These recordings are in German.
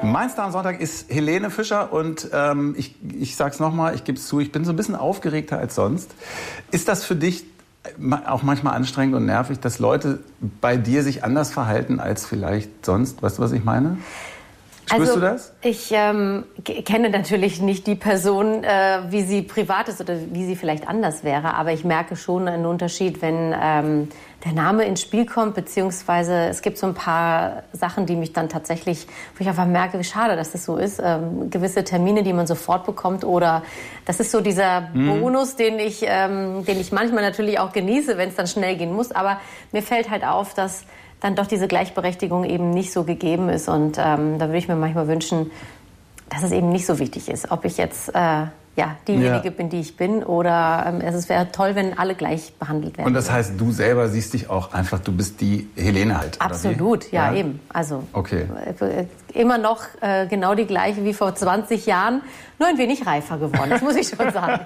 Mein Star am Sonntag ist Helene Fischer und ich sag's nochmal, ich gebe es zu, ich bin so ein bisschen aufgeregter als sonst. Ist das für dich auch manchmal anstrengend und nervig, dass Leute bei dir sich anders verhalten als vielleicht sonst? Weißt du, was ich meine? Spürst du das? Ich kenne natürlich nicht die Person, wie sie privat ist oder wie sie vielleicht anders wäre. Aber ich merke schon einen Unterschied, wenn der Name ins Spiel kommt. Beziehungsweise es gibt so ein paar Sachen, die mich dann tatsächlich, wo ich einfach merke, wie schade, dass das so ist. Gewisse Termine, die man sofort bekommt. Oder das ist so dieser Bonus, den ich manchmal natürlich auch genieße, wenn es dann schnell gehen muss. Aber mir fällt halt auf, dass dann doch diese Gleichberechtigung eben nicht so gegeben ist. Und da würde ich mir manchmal wünschen, dass es eben nicht so wichtig ist, ob ich jetzt diejenige bin, die ich bin, oder es wäre toll, wenn alle gleich behandelt werden. Und das heißt, du selber siehst dich auch einfach, du bist die Helene halt, Absolut, oder wie? Ja, eben. Also okay. Immer noch genau die gleiche wie vor 20 Jahren, nur ein wenig reifer geworden, das muss ich schon sagen.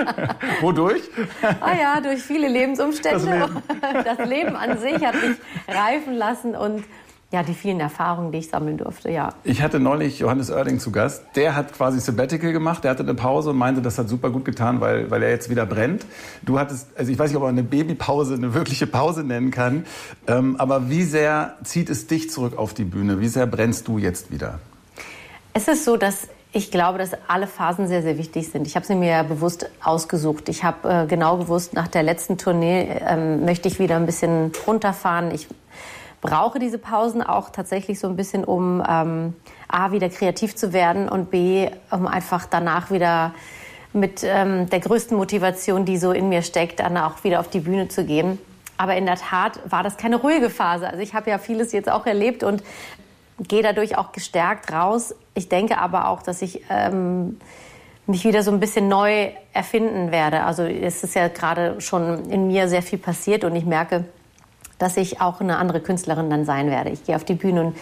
Wodurch? Durch viele Lebensumstände. Das Leben an sich hat mich reifen lassen und die vielen Erfahrungen, die ich sammeln durfte, ja. Ich hatte neulich Johannes Oerding zu Gast. Der hat quasi Sabbatical gemacht. Der hatte eine Pause und meinte, das hat super gut getan, weil er jetzt wieder brennt. Du hattest, also ich weiß nicht, ob man eine Babypause eine wirkliche Pause nennen kann. Aber wie sehr zieht es dich zurück auf die Bühne? Wie sehr brennst du jetzt wieder? Es ist so, dass ich glaube, dass alle Phasen sehr, sehr wichtig sind. Ich habe sie mir ja bewusst ausgesucht. Ich habe genau gewusst, nach der letzten Tournee möchte ich wieder ein bisschen runterfahren. Ich brauche diese Pausen auch tatsächlich so ein bisschen, um A, wieder kreativ zu werden und B, um einfach danach wieder mit der größten Motivation, die so in mir steckt, dann auch wieder auf die Bühne zu gehen. Aber in der Tat war das keine ruhige Phase. Also ich habe ja vieles jetzt auch erlebt und gehe dadurch auch gestärkt raus. Ich denke aber auch, dass ich mich wieder so ein bisschen neu erfinden werde. Also es ist ja gerade schon in mir sehr viel passiert und ich merke, dass ich auch eine andere Künstlerin dann sein werde. Ich gehe auf die Bühne und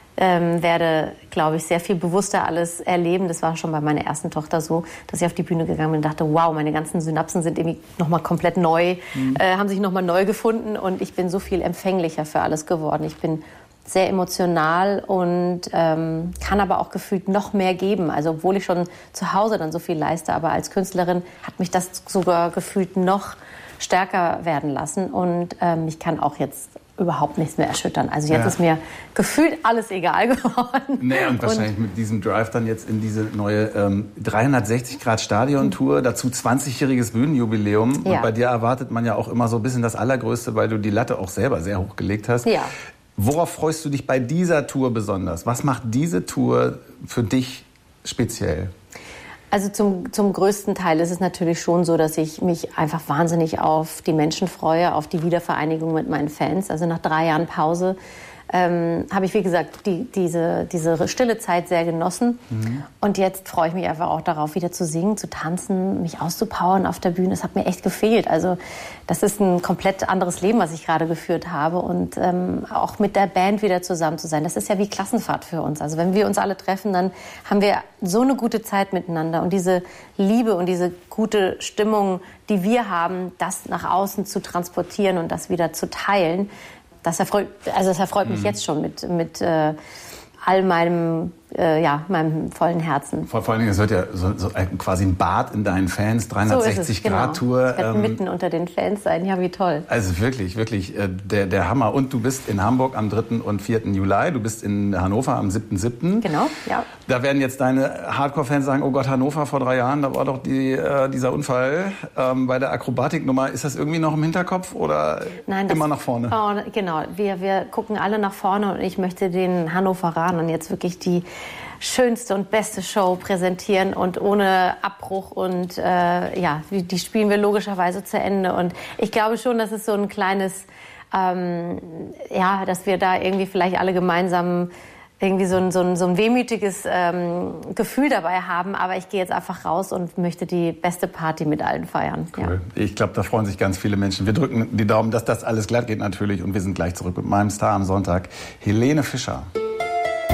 werde, glaube ich, sehr viel bewusster alles erleben. Das war schon bei meiner ersten Tochter so, dass ich auf die Bühne gegangen bin und dachte, wow, meine ganzen Synapsen sind irgendwie nochmal komplett neu, haben sich nochmal neu gefunden und ich bin so viel empfänglicher für alles geworden. Ich bin sehr emotional und kann aber auch gefühlt noch mehr geben. Also obwohl ich schon zu Hause dann so viel leiste, aber als Künstlerin hat mich das sogar gefühlt noch stärker werden lassen und ich kann auch jetzt überhaupt nichts mehr erschüttern. Also jetzt ist mir gefühlt alles egal geworden. Nee, und wahrscheinlich mit diesem Drive dann jetzt in diese neue 360-Grad-Stadion-Tour, dazu 20-jähriges Bühnenjubiläum. Ja. Und bei dir erwartet man ja auch immer so ein bisschen das Allergrößte, weil du die Latte auch selber sehr hoch gelegt hast. Ja. Worauf freust du dich bei dieser Tour besonders? Was macht diese Tour für dich speziell? Also zum größten Teil ist es natürlich schon so, dass ich mich einfach wahnsinnig auf die Menschen freue, auf die Wiedervereinigung mit meinen Fans. Also nach 3 Jahren Pause habe ich, wie gesagt, diese stille Zeit sehr genossen. Und jetzt freue ich mich einfach auch darauf, wieder zu singen, zu tanzen, mich auszupowern auf der Bühne. Das hat mir echt gefehlt. Also das ist ein komplett anderes Leben, was ich gerade geführt habe. Und auch mit der Band wieder zusammen zu sein, das ist ja wie Klassenfahrt für uns. Also wenn wir uns alle treffen, dann haben wir so eine gute Zeit miteinander. Und diese Liebe und diese gute Stimmung, die wir haben, das nach außen zu transportieren und das wieder zu teilen, das erfreut mich jetzt schon mit all meinem vollen Herzen. Vor allen Dingen, es wird ja so quasi ein Bad in deinen Fans, 360-Grad-Tour. Ich werde mitten unter den Fans sein, ja, wie toll. Also wirklich, wirklich der Hammer. Und du bist in Hamburg am 3. und 4. Juli, du bist in Hannover am 7.7. Genau, ja. Da werden jetzt deine Hardcore-Fans sagen, oh Gott, Hannover vor 3 Jahren, da war doch dieser Unfall bei der Akrobatiknummer. Ist das irgendwie noch im Hinterkopf oder immer nach vorne? Oh, genau, wir gucken alle nach vorne und ich möchte den Hannoveranern jetzt wirklich die schönste und beste Show präsentieren und ohne Abbruch und die spielen wir logischerweise zu Ende und ich glaube schon, dass es so ein kleines, dass wir da irgendwie vielleicht alle gemeinsam irgendwie so ein wehmütiges Gefühl dabei haben, aber ich gehe jetzt einfach raus und möchte die beste Party mit allen feiern. Cool. Ja. Ich glaube, da freuen sich ganz viele Menschen. Wir drücken die Daumen, dass das alles glatt geht natürlich und wir sind gleich zurück mit meinem Star am Sonntag, Helene Fischer.